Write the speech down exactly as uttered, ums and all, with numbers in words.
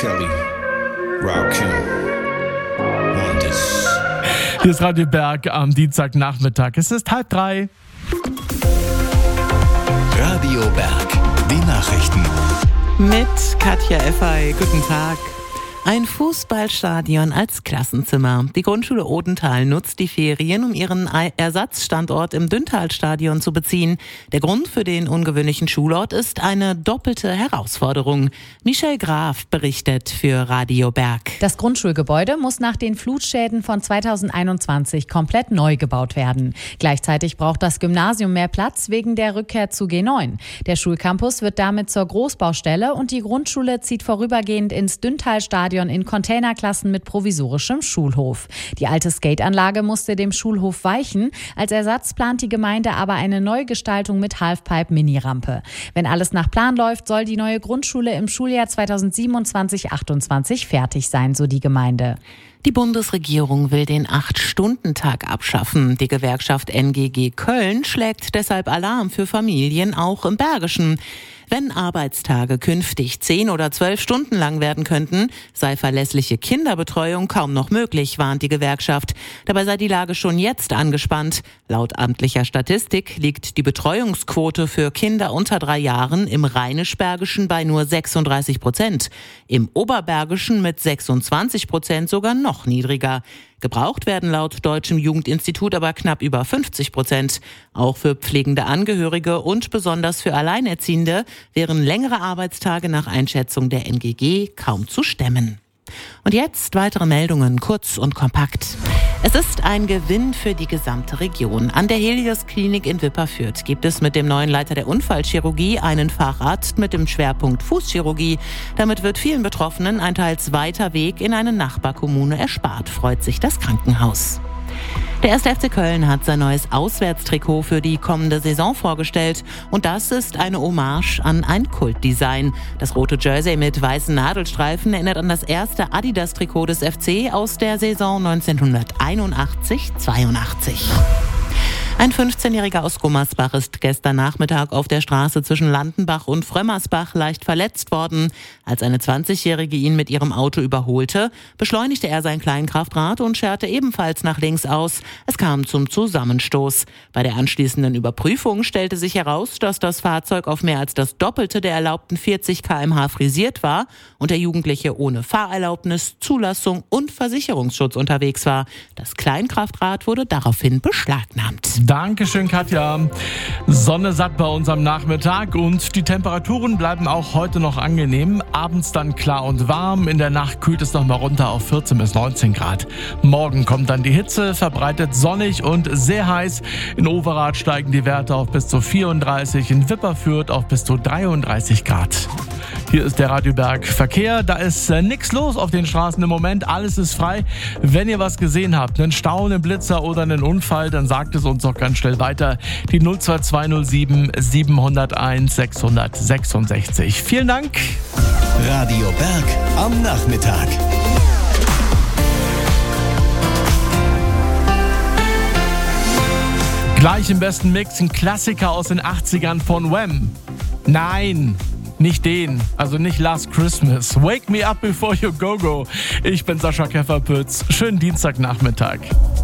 Kelly, Rakim, Wonders. Hier ist Radio Berg am Dienstagnachmittag. Es ist halb drei. Radio Berg, die Nachrichten. Mit Katja Effey. Guten Tag. Ein Fußballstadion als Klassenzimmer. Die Grundschule Odenthal nutzt die Ferien, um ihren Ersatzstandort im Dünntalstadion zu beziehen. Der Grund für den ungewöhnlichen Schulort ist eine doppelte Herausforderung. Michelle Graf berichtet für Radio Berg. Das Grundschulgebäude muss nach den Flutschäden von zweitausendeinundzwanzig komplett neu gebaut werden. Gleichzeitig braucht das Gymnasium mehr Platz wegen der Rückkehr zu G neun. Der Schulcampus wird damit zur Großbaustelle und die Grundschule zieht vorübergehend ins Dünntalstadion in Containerklassen mit provisorischem Schulhof. Die alte Skateanlage musste dem Schulhof weichen. Als Ersatz plant die Gemeinde aber eine Neugestaltung mit Halfpipe-Mini-Rampe. Wenn alles nach Plan läuft, soll die neue Grundschule im Schuljahr zweitausendsiebenundzwanzig achtundzwanzig fertig sein, so die Gemeinde. Die Bundesregierung will den acht-Stunden-Tag abschaffen. Die Gewerkschaft N G G Köln schlägt deshalb Alarm für Familien auch im Bergischen. Wenn Arbeitstage künftig zehn oder zwölf Stunden lang werden könnten, sei verlässliche Kinderbetreuung kaum noch möglich, warnt die Gewerkschaft. Dabei sei die Lage schon jetzt angespannt. Laut amtlicher Statistik liegt die Betreuungsquote für Kinder unter drei Jahren im Rheinisch-Bergischen bei nur sechsunddreißig Prozent. Im Oberbergischen mit sechsundzwanzig Prozent sogar noch niedriger. Gebraucht werden laut Deutschem Jugendinstitut aber knapp über fünfzig Prozent. Auch für pflegende Angehörige und besonders für Alleinerziehende wären längere Arbeitstage nach Einschätzung der N G G kaum zu stemmen. Und jetzt weitere Meldungen, kurz und kompakt. Es ist ein Gewinn für die gesamte Region. An der Helios-Klinik in Wipperfürth gibt es mit dem neuen Leiter der Unfallchirurgie einen Facharzt mit dem Schwerpunkt Fußchirurgie. Damit wird vielen Betroffenen ein teils weiter Weg in eine Nachbarkommune erspart, freut sich das Krankenhaus. Der erste F C Köln hat sein neues Auswärtstrikot für die kommende Saison vorgestellt. Und das ist eine Hommage an ein Kultdesign. Das rote Jersey mit weißen Nadelstreifen erinnert an das erste Adidas-Trikot des F C aus der Saison neunzehnhunderteinundachtzig zweiundachtzig. Ein fünfzehnjähriger aus Gummersbach ist gestern Nachmittag auf der Straße zwischen Landenbach und Frömmersbach leicht verletzt worden. Als eine zwanzigjährige ihn mit ihrem Auto überholte, beschleunigte er sein Kleinkraftrad und scherte ebenfalls nach links aus. Es kam zum Zusammenstoß. Bei der anschließenden Überprüfung stellte sich heraus, dass das Fahrzeug auf mehr als das Doppelte der erlaubten vierzig Kilometer pro Stunde frisiert war und der Jugendliche ohne Fahrerlaubnis, Zulassung und Versicherungsschutz unterwegs war. Das Kleinkraftrad wurde daraufhin beschlagnahmt. Dankeschön, Katja. Sonne satt bei uns am Nachmittag und die Temperaturen bleiben auch heute noch angenehm. Abends dann klar und warm. In der Nacht kühlt es noch mal runter auf vierzehn bis neunzehn Grad. Morgen kommt dann die Hitze, verbreitet sonnig und sehr heiß. In Overath steigen die Werte auf bis zu vierunddreißig, in Wipperfürth auf bis zu dreiunddreißig Grad. Hier ist der Radio Berg Verkehr. Da ist äh, nichts los auf den Straßen im Moment. Alles ist frei. Wenn ihr was gesehen habt, einen Stau, einen Blitzer oder einen Unfall, dann sagt es uns doch ganz schnell weiter. Die null zwei zwei null sieben sieben null eins sechs sechs sechs. Vielen Dank. Radio Berg am Nachmittag. Gleich im besten Mix ein Klassiker aus den achtzigern von Wham. Nein, nicht den, also nicht Last Christmas. Wake me up before you go go. Ich bin Sascha Kefferpütz. Schönen Dienstagnachmittag.